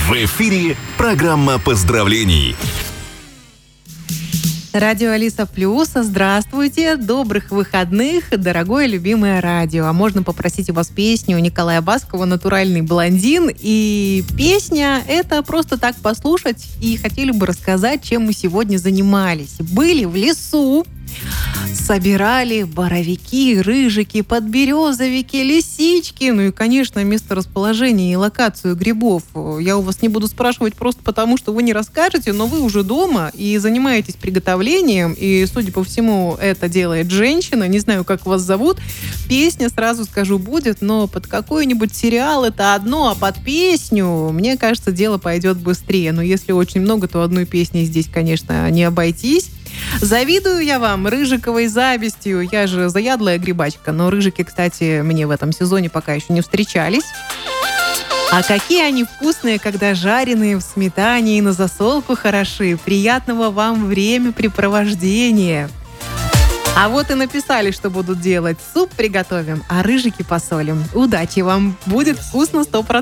В эфире программа поздравлений. Радио Алиса Плюс. Здравствуйте, добрых выходных, дорогое любимое радио. А можно попросить у вас песню Николая Баскова «Натуральный блондин». И песня — это просто так послушать. И хотели бы рассказать, чем мы сегодня занимались. Были в лесу, собирали боровики, рыжики, подберезовики, лисички. Ну и, конечно, месторасположение и локацию грибов. Я у вас не буду спрашивать просто потому, что вы не расскажете, но вы уже дома и занимаетесь приготовлением. И, судя по всему, это делает женщина. Не знаю, как вас зовут. Песня, сразу скажу, будет, но под какой-нибудь сериал это одно, а под песню, мне кажется, дело пойдет быстрее. Но если очень много, то одной песней здесь, конечно, не обойтись. Завидую я вам рыжиковой завистью. Я же заядлая грибачка, но рыжики, кстати, мне в этом сезоне пока еще не встречались. А какие они вкусные, когда жареные в сметане и на засолку хороши. Приятного вам времяпрепровождения. А вот и написали, что будут делать. Суп приготовим, а рыжики посолим. Удачи вам, будет вкусно 100%.